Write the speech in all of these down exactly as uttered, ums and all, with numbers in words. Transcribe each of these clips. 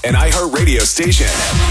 an iHeartRadio station.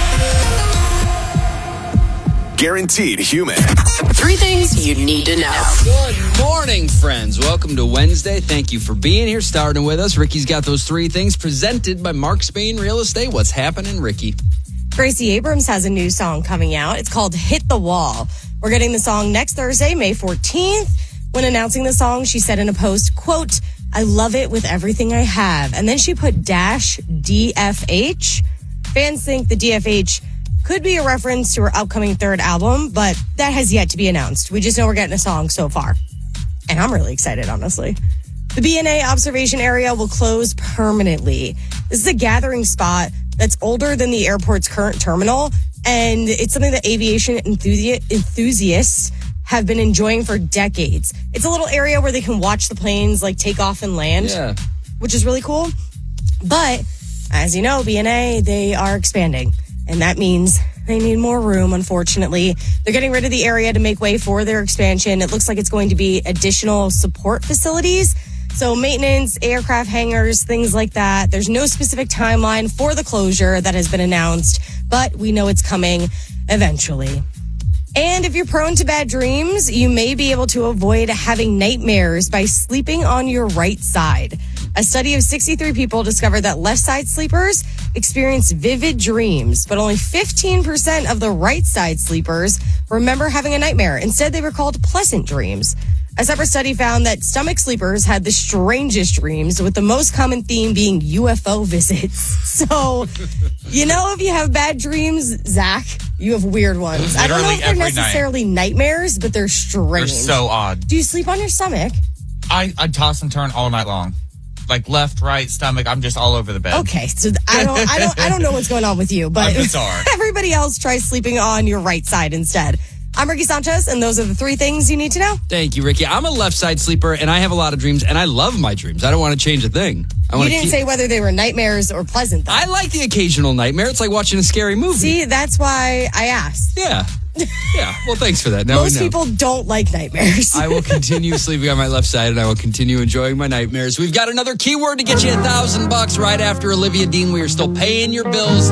Guaranteed human. Three things you need to know. Good morning, friends. Welcome to Wednesday. Thank you for being here, starting with us. Ricky's got those three things presented by Mark Spain Real Estate. What's happening, Ricky? Gracie Abrams has a new song coming out. It's called Hit the Wall. We're getting the song next Thursday, May fourteenth. When announcing the song, she said in a post, quote, "I love it with everything I have." And then she put dash D F H. Fans think the D F H could be a reference to her upcoming third album, but that has yet to be announced. We just know we're getting a song so far. And I'm really excited, honestly. The B N A observation area will close permanently. This is a gathering spot that's older than the airport's current terminal, and it's something that aviation enthusi- enthusiasts have been enjoying for decades. It's a little area where they can watch the planes like take off and land, Yeah. which is really cool. But as you know, B N A, they are expanding, and that means they need more room, unfortunately. They're getting rid of the area to make way for their expansion. It looks like it's going to be additional support facilities. So maintenance, aircraft hangars, things like that. There's no specific timeline for the closure that has been announced, but we know it's coming eventually. And if you're prone to bad dreams, you may be able to avoid having nightmares by sleeping on your right side. A study of sixty-three people discovered that left side sleepers experience vivid dreams, but only fifteen percent of the right side sleepers remember having a nightmare. Instead, they recalled pleasant dreams. A separate study found that stomach sleepers had the strangest dreams, with the most common theme being U F O visits. So, you know, if you have bad dreams, Zach, you have weird ones. I don't know if they're necessarily nightmares, but they're strange. They're so odd. Do you sleep on your stomach? I, I toss and turn all night long. Like left, right, stomach. I'm just all over the bed. Okay, so I don't, I don't, I don't know what's going on with you, but I'm bizarre. Everybody else tries sleeping on your right side instead. I'm Ricky Sanchez, and those are the three things you need to know. Thank you, Ricky. I'm a left side sleeper, and I have a lot of dreams, and I love my dreams. I don't want to change a thing. I You want didn't to keep... say whether they were nightmares or pleasant, though. I like the occasional nightmare. It's like watching a scary movie. See, that's why I asked. Yeah. Yeah. Well, thanks for that. Now Most we know. people don't like nightmares. I will continue sleeping on my left side, and I will continue enjoying my nightmares. We've got another keyword to get you a thousand bucks right after Olivia Dean. We are still paying your bills.